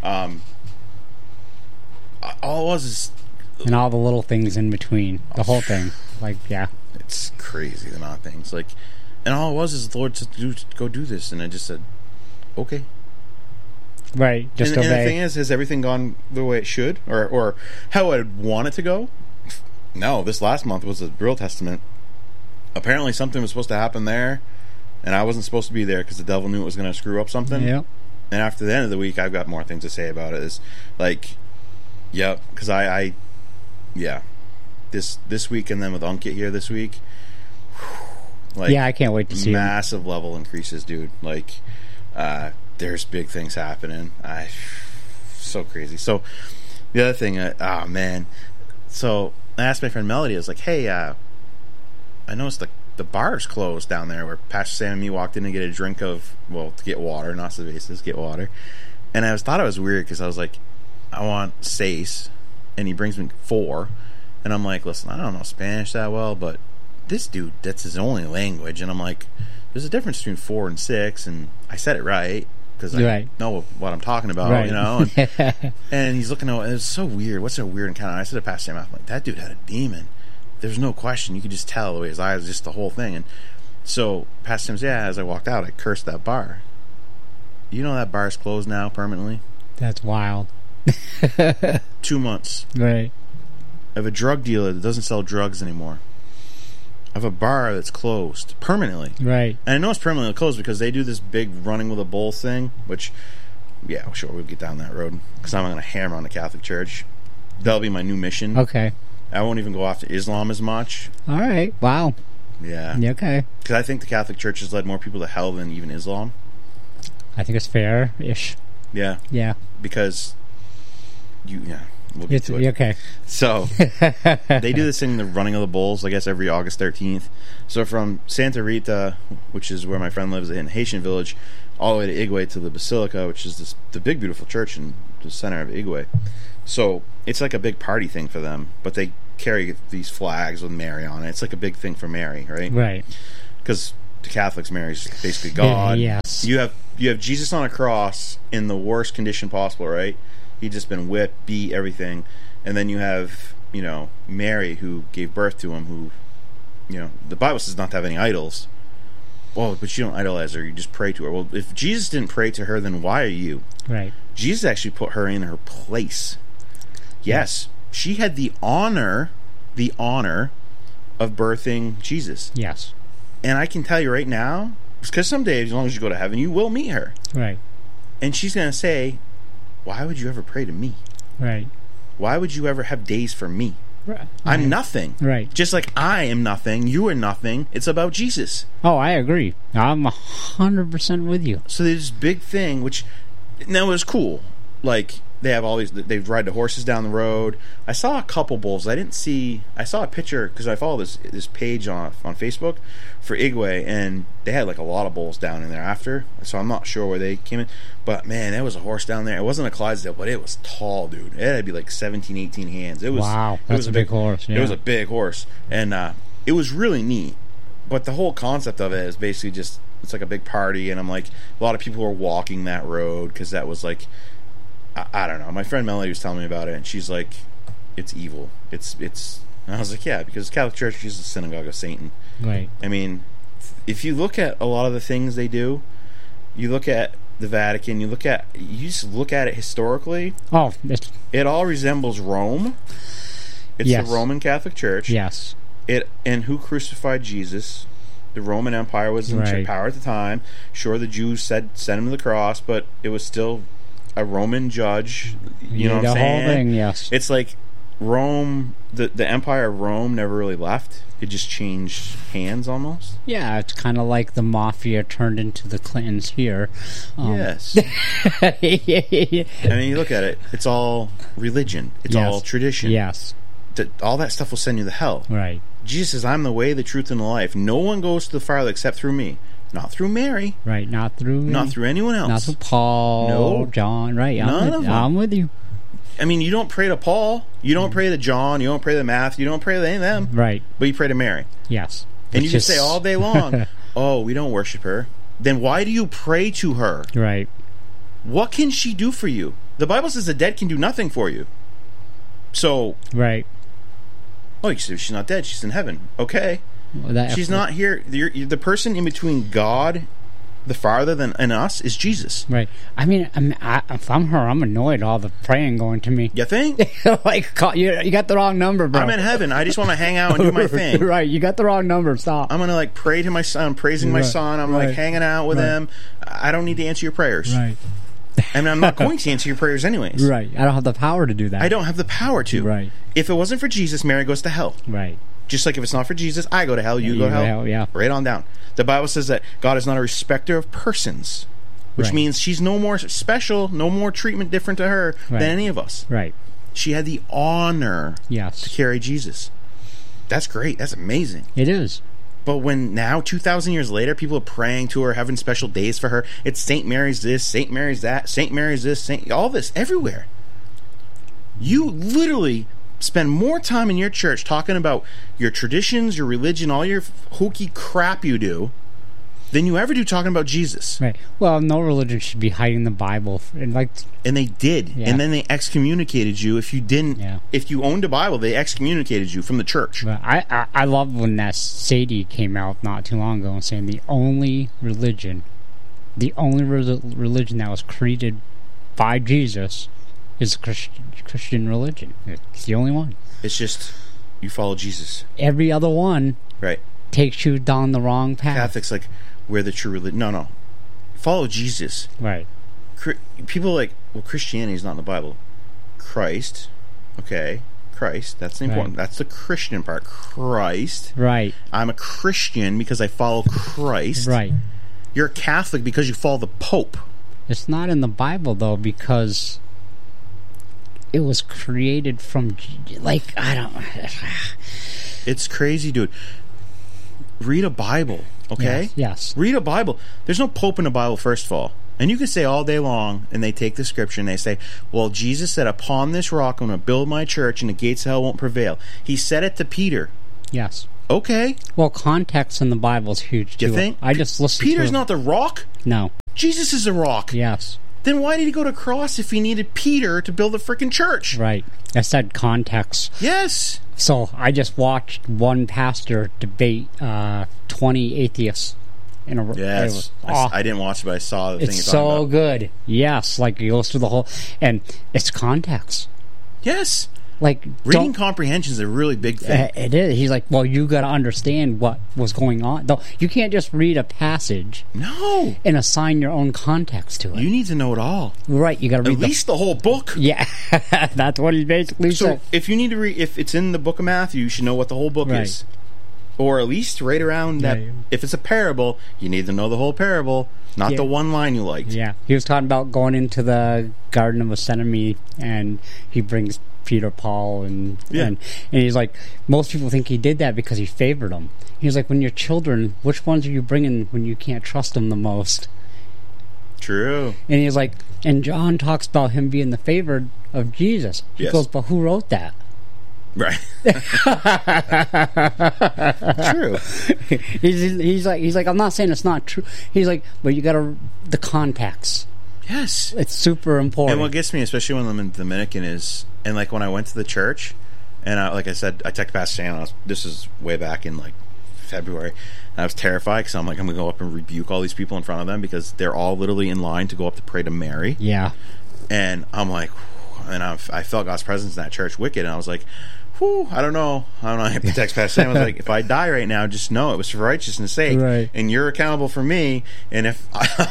all it was is, and all the little things in between, the whole thing. Like, yeah, it's crazy the amount of things. Like, and all it was is the Lord said, go do this, and I just said, okay. Right, just obey. And the thing is, has everything gone the way it should, or how I'd want it to go? No, this last month was a real testament. Apparently, something was supposed to happen there, and I wasn't supposed to be there because the devil knew it was going to screw up something. Yeah. And after the end of the week, I've got more things to say about it. Is like, yep, because this week and then with Unkit here this week, like, yeah, I can't wait to see massive level increases, dude. Like, there's big things happening. So crazy. So the other thing, man. So I asked my friend Melody. I was like, hey, I noticed the bar's closed down there where Pastor Sam and me walked in to get a drink to get water, not cervezas, get water. And I thought it was weird because I was like, I want 6, and he brings me 4, and I'm like, listen, I don't know Spanish that well, but this dude, that's his only language, and I'm like, there's a difference between 4 and 6, and I said it right because I know what I'm talking about, right. You know. And he's looking at it was so weird. What's so weird encounter? I said to Pastor Sam, I'm like, that dude had a demon. There's no question. You could just tell the way his eyes, just the whole thing. And so Pastor Sam says, yeah, as I walked out, I cursed that bar. You know that bar's closed now permanently? That's wild. 2 months. Right. I have a drug dealer that doesn't sell drugs anymore. I have a bar that's closed permanently. Right. And I know it's permanently closed because they do this big running with a bull thing, which, yeah, sure, we'll get down that road because I'm going to hammer on the Catholic Church. That'll be my new mission. Okay. I won't even go after Islam as much. All right. Wow. Yeah. Okay. Because I think the Catholic Church has led more people to hell than even Islam. I think it's fair-ish. Yeah. Yeah. Because we'll get to it. Okay. So they do this thing, the running of the bulls, I guess every August 13th. So from Santa Rita, which is where my friend lives in Haitian Village, all the way to Igwe to the Basilica, which is the big beautiful church in the center of Igwe. So it's like a big party thing for them, but they carry these flags with Mary on it. It's like a big thing for Mary, right? Right. Because to Catholics, Mary's basically God. Yes. You have Jesus on a cross in the worst condition possible, right? He'd just been whipped, beat, everything. And then you have, Mary who gave birth to him, who, the Bible says not to have any idols. Well, but you don't idolize her, you just pray to her. Well, if Jesus didn't pray to her, then why are you? Right. Jesus actually put her in her place. Yes. She had the honor of birthing Jesus. Yes. And I can tell you right now, because someday, as long as you go to heaven, you will meet her. Right. And she's going to say, why would you ever pray to me? Right. Why would you ever have days for me? Right. I'm nothing. Right. Just like I am nothing, you are nothing. It's about Jesus. Oh, I agree. I'm 100% with you. So there's this big thing, which now is cool. Like, they ride the horses down the road. I saw a couple bulls. I saw a picture, because I follow this page on Facebook for Igwe, and they had like a lot of bulls down in there after. So I'm not sure where they came in. But man, there was a horse down there. It wasn't a Clydesdale, but it was tall, dude. It had to be like 17, 18 hands. It was, wow, that's a big horse. Yeah. It was a big horse. And it was really neat. But the whole concept of it is basically just, it's like a big party, and I'm like, a lot of people were walking that road, because that was like, I don't know. My friend Melody was telling me about it, and she's like, it's evil. It's. And I was like, yeah, because Catholic Church is the synagogue of Satan. Right. I mean, if you look at a lot of the things they do, you look at the Vatican, you just look at it historically. Oh, it all resembles Rome. It's the Roman Catholic Church. Yes. And who crucified Jesus? The Roman Empire was in power at the time. Sure, the Jews sent him to the cross, but it was still a Roman judge. You know what I'm saying? The whole thing, yes. It's like Rome, the Empire of Rome never really left. It just changed hands almost. Yeah, it's kind of like the mafia turned into the Clintons here. Yes. I mean, you look at it, it's all religion. It's all tradition. Yes. All that stuff will send you to hell. Right. Jesus says, I'm the way, the truth, and the life. No one goes to the Father except through me. Not through Mary. Right, not through anyone else. Not through Paul, John, right. I'm with you. I mean, you don't pray to Paul, you don't pray to John, you don't pray to Matthew, you don't pray to any of them. Right. But you pray to Mary. Yes. And you can say all day long, oh, we don't worship her. Then why do you pray to her? Right. What can she do for you? The Bible says the dead can do nothing for you. So... Right. Oh, you say she's not dead, she's in heaven. Okay. Well, she's not here. The person in between God, the Father, and us is Jesus. Right. I mean, if I'm her, I'm annoyed all the praying going to me. You think? Like, you got the wrong number, bro. I'm in heaven. I just want to hang out and do my thing. Right. You got the wrong number. Stop. I'm going to like pray to my son. I'm praising my son. I'm like hanging out with him. I don't need to answer your prayers. Right. And I'm not going to answer your prayers anyways. Right. I don't have the power to do that. I don't have the power to. Right. If it wasn't for Jesus, Mary goes to hell. Right. Just like if it's not for Jesus, I go to hell, you go to hell. Yeah. Right on down. The Bible says that God is not a respecter of persons, which means she's no more special, no more treatment different to her than any of us. Right. She had the honor to carry Jesus. That's great. That's amazing. It is. But when now, 2,000 years later, people are praying to her, having special days for her, it's St. Mary's this, St. Mary's that, St. Mary's this, all this, everywhere. You literally spend more time in your church talking about your traditions, your religion, all your hokey crap you do, than you ever do talking about Jesus. Right. Well, no religion should be hiding the Bible. And they did. Yeah. And then they excommunicated you if you didn't. Yeah. If you owned a Bible, they excommunicated you from the church. But I love when that Sadie came out not too long ago and saying the only religion that was created by Jesus is the Christian religion. It's the only one. It's just you follow Jesus. Every other one takes you down the wrong path. Catholics like, we're the true religion. No. Follow Jesus. Right. People are like, well, Christianity is not in the Bible. Christ. Okay. Christ. That's the important. That's the Christian part. Christ. Right. I'm a Christian because I follow Christ. Right. You're a Catholic because you follow the Pope. It's not in the Bible, though, because it was created from, like, I don't... It's crazy, dude. Read a Bible, okay? Yes. Read a Bible. There's no Pope in the Bible, first of all. And you can say all day long, and they take the scripture and they say, well, Jesus said, upon this rock I'm going to build my church and the gates of hell won't prevail. He said it to Peter. Yes. Okay. Well, context in the Bible is huge, too. You think? I just listened Peter's to... not the rock? No. Jesus is the rock. Yes. Then why did he go to cross if he needed Peter to build a freaking church? Right. I said context. Yes. So I just watched one pastor debate 20 atheists in a row. Yes. I didn't watch it, but I saw the thing you're talking about. It's so good. Yes. Like, he goes through the whole... And it's context. Yes. Like, reading comprehension is a really big thing. It is. He's like, well, you got to understand what was going on. Though you can't just read a passage, no, and assign your own context to it. You need to know it all, right? You got to read at least the whole book. Yeah, that's what he basically said. So if you need to read, if it's in the book of Matthew, you should know what the whole book is, or at least right around that. If it's a parable, you need to know the whole parable, not the one line you liked. Yeah, he was talking about going into the Garden of Gethsemane, and he brings Peter, Paul, and he's like, most people think he did that because he favored them. He's like, when you're children, which ones are you bringing when you can't trust them the most? True. And he's like, and John talks about him being the favored of Jesus. He goes, but who wrote that? Right. True. He's like, I'm not saying it's not true. He's like, but you got to the context. Yes, it's super important. And what gets me, especially when I'm in Dominican, is and like when I went to the church, and like I said, I texted Pastor Sam. This is way back in like February, and I was terrified because I'm like, I'm gonna go up and rebuke all these people in front of them because they're all literally in line to go up to pray to Mary. Yeah, and I'm like, and I felt God's presence in that church wicked, and I was like, whew, I don't know. I have to text Pastor Sam. I was like, if I die right now, just know it was for righteousness' sake, right? And you're accountable for me. And if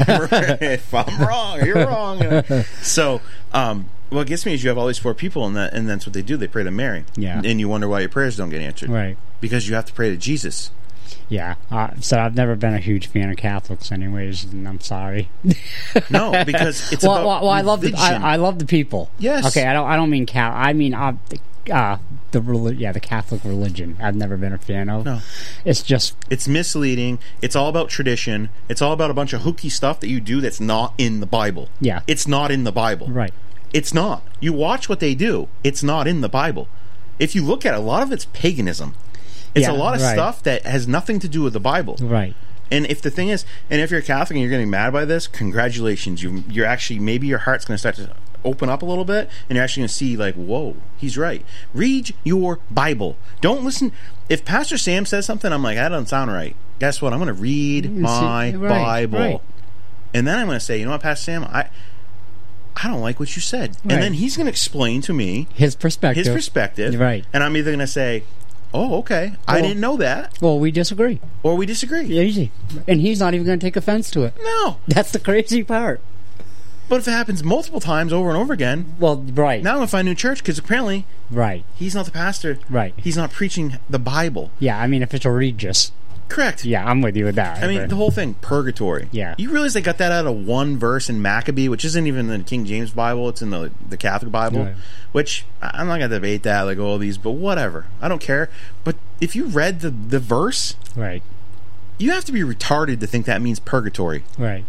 I'm wrong, you're wrong. So, what gets me is you have all these poor people, and that's what they do. They pray to Mary. Yeah. And you wonder why your prayers don't get answered. Right. Because you have to pray to Jesus. Yeah. So I've never been a huge fan of Catholics, anyways, and I'm sorry. No, because it's about I love the people. Yes. Okay. I don't mean I mean the Catholic religion. I've never been a fan of. No. It's misleading. It's all about tradition. It's all about a bunch of hooky stuff that you do that's not in the Bible. Yeah. It's not in the Bible. Right. It's not. You watch what they do. It's not in the Bible. If you look at it, a lot of it's paganism. It's a lot of stuff that has nothing to do with the Bible. Right. And if the thing is, and if you're a Catholic and you're getting mad by this, congratulations. You're actually, maybe your heart's going to start to open up a little bit, and you're actually going to see, like, whoa, he's right. Read your Bible. Don't listen. If Pastor Sam says something, I'm like, that doesn't sound right. Guess what? I'm going to read my Bible. Right. And then I'm going to say, you know what, Pastor Sam, I don't like what you said. Right. And then he's going to explain to me his perspective. Right. And I'm either going to say, oh, okay, I didn't know that. Well, we disagree. Or we disagree. Easy. And he's not even going to take offense to it. No. That's the crazy part. But if it happens multiple times over and over again, well, right. Now I'm going to find a new church because apparently he's not the pastor. Right. He's not preaching the Bible. Yeah, I mean, if it's Regis. Correct. Yeah, I'm with you with that. I mean, the whole thing, purgatory. Yeah. You realize they got that out of one verse in Maccabee, which isn't even in the King James Bible. It's in the Catholic Bible, which I'm not going to debate that, like all these, but whatever. I don't care. But if you read the verse, right, you have to be retarded to think that means purgatory. Right.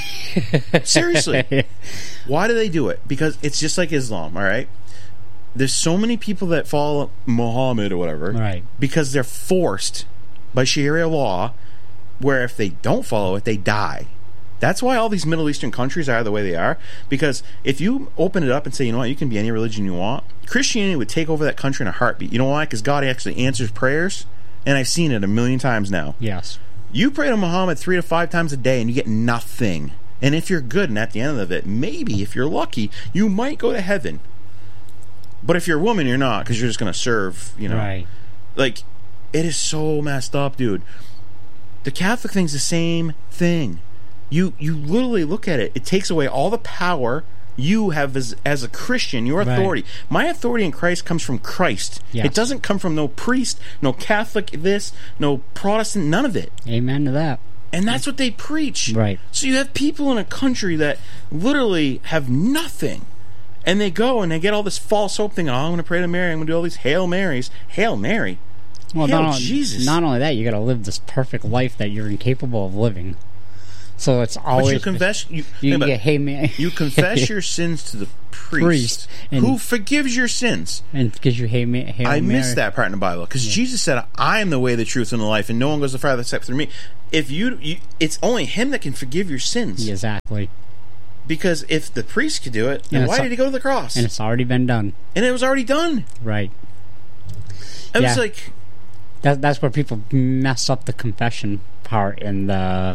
Seriously. Why do they do it? Because it's just like Islam, all right? There's so many people that follow Muhammad or whatever, right, because they're forced by Sharia law, where if they don't follow it, they die. That's why all these Middle Eastern countries are the way they are, because if you open it up and say, you know what, you can be any religion you want, Christianity would take over that country in a heartbeat. You know why? Because God actually answers prayers, and I've seen it a million times now. Yes. You pray to Muhammad 3 to 5 times a day, and you get nothing. And if you're good, and at the end of it, maybe, if you're lucky, you might go to heaven. But if you're a woman, you're not, because you're just going to serve, you know. Right. Like, it is so messed up, dude. The Catholic thing's the same thing. You literally look at it. It takes away all the power you have as a Christian, your authority. Right. My authority in Christ comes from Christ. Yes. It doesn't come from no priest, no Catholic this, no Protestant, none of it. Amen to that. And that's what they preach. Right. So you have people in a country that literally have nothing. And they go and they get all this false hope thing. Oh, I'm going to pray to Mary. I'm going to do all these Hail Marys. Hail Mary. Well, Hail Jesus. Not only that, you got to live this perfect life that you're incapable of living. So it's always... But you confess... You confess your sins to the priest who forgives your sins. And gives you Hail Mary. I missed that part in the Bible. Because Jesus said, I am the way, the truth, and the life, and no one goes to the Father except through me. If you, it's only him that can forgive your sins. Exactly. Because if the priest could do it, then why did he go to the cross? And it's already been done. And it was already done. Right. It was like... That's where people mess up the confession part and the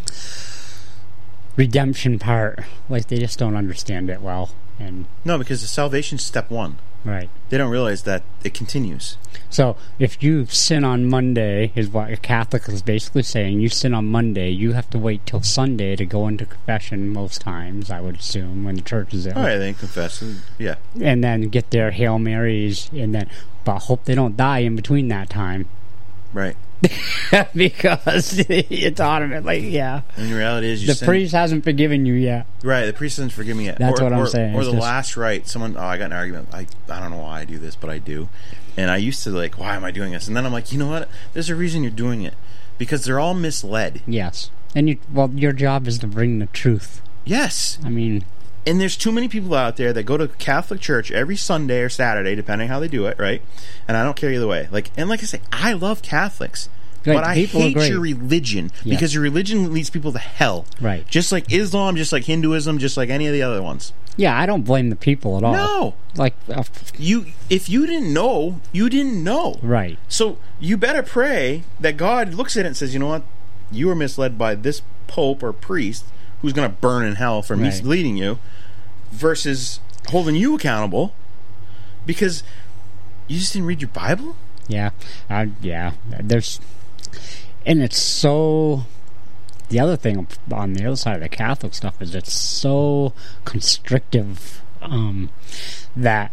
redemption part. Like, they just don't understand it well. And no, because the salvation's step one. Right. They don't realize that it continues. So, if you sin on Monday, is what a Catholic is basically saying. You sin on Monday, you have to wait till Sunday to go into confession most times, I would assume, when the church is there. Oh, yeah, they confess. Yeah. And then get their Hail Marys, and then, but hope they don't die in between that time. Right. Because it's automatically, And the reality is, the priest hasn't forgiven you yet. Right, the priest hasn't forgiven me yet. That's what I'm saying. Or the last rite. Someone, I got in an argument. I don't know why I do this, but I do. And I used to why am I doing this? And then I'm like, you know what? There's a reason you're doing it. Because they're all misled. Yes. And your job is to bring the truth. Yes. I mean... And there's too many people out there that go to Catholic church every Sunday or Saturday, depending how they do it, right? And I don't care either way. And like I say, I love Catholics. Right, but I hate your religion because your religion leads people to hell. Right. Just like Islam, just like Hinduism, just like any of the other ones. Yeah, I don't blame the people at all. No. If you didn't know, you didn't know. Right. So you better pray that God looks at it and says, you know what? You were misled by this pope or priest who's going to burn in hell for misleading you, versus holding you accountable because you just didn't read your Bible? Yeah. There's... And it's so... The other thing on the other side of the Catholic stuff is it's so constrictive that...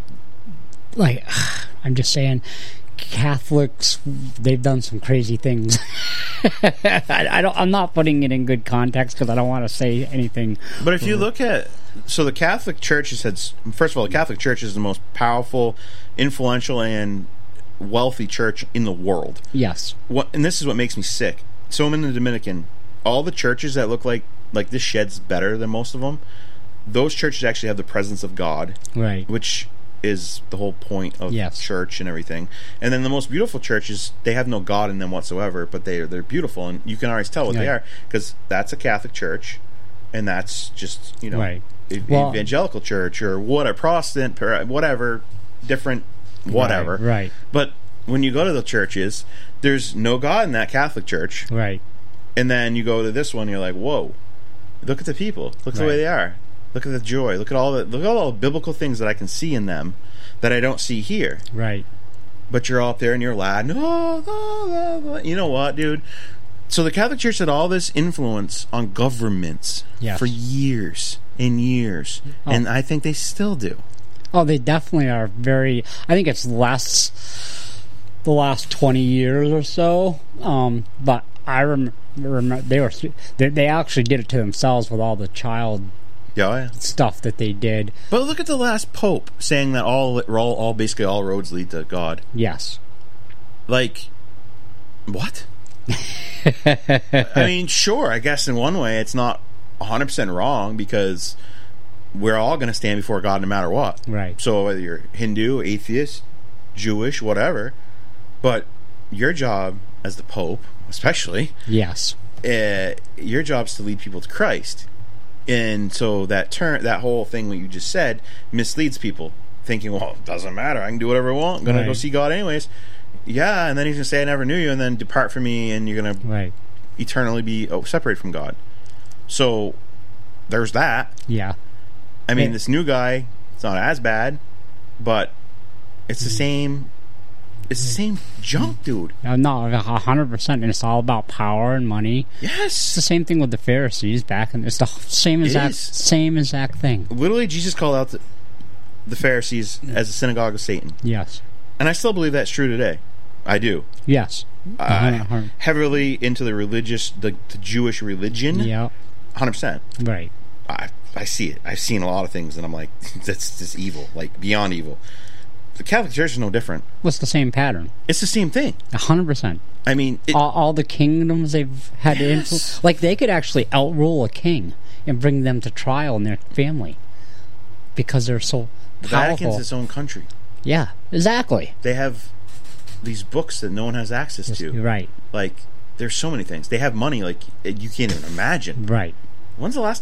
I'm just saying... Catholics, they've done some crazy things. I'm not putting it in good context because I don't want to say anything. But if you look at... So the Catholic Church has had... First of all, the Catholic Church is the most powerful, influential, and wealthy church in the world. Yes. And this is what makes me sick. So I'm in the Dominican. All the churches that look like this shed's better than most of them, those churches actually have the presence of God. Right. Which is the whole point of church and everything. And then the most beautiful churches, they have no God in them whatsoever, but they're beautiful, and you can always tell what they are, because that's a Catholic church, and that's just, evangelical church, or what, a Protestant, whatever, different whatever. Right. But when you go to the churches, there's no God in that Catholic church. Right. And then you go to this one, you're like, whoa, look at the people. Look at the way they are. Look at the joy. Look at all the biblical things that I can see in them that I don't see here. Right. But you're all up there and you're loud. You know what, dude? So the Catholic Church had all this influence on governments for years and years. Oh. And I think they still do. Oh, they definitely are very... I think it's less the last 20 years or so. But I remember they actually did it to themselves with all the child... stuff that they did. But look at the last pope saying that basically all roads lead to God. Yes. What? I mean, sure, I guess in one way it's not 100% wrong, because we're all going to stand before God no matter what. Right. So whether you're Hindu, atheist, Jewish, whatever, but your job as the pope, especially, your job is to lead people to Christ. And so that whole thing what you just said misleads people, thinking, well, it doesn't matter, I can do whatever I want, I'm going to go see God anyways. Yeah, and then he's going to say, I never knew you, and then depart from me, and you're going to eternally be separated from God. So there's that. Yeah. I mean, this new guy, it's not as bad, but it's the same... It's the same junk, dude. No, 100%. And it's all about power and money. Yes. It's the same thing with the Pharisees back, and it's the same exact thing. Literally, Jesus called out the Pharisees as a synagogue of Satan. Yes. And I still believe that's true today. I do. Yes. Heavily into the Jewish religion. Yeah. 100%. Right. I see it. I've seen a lot of things, and I'm like, that's just evil, like beyond evil. The Catholic Church is no different. What's the same pattern? It's the same thing. 100%. I mean, all the kingdoms they've had to influence, like they could actually outrule a king and bring them to trial in their family because they're so powerful. The Vatican's its own country. Yeah, exactly. They have these books that no one has access to. Right. Like, there's so many things. They have money like you can't even imagine. Right. When's the last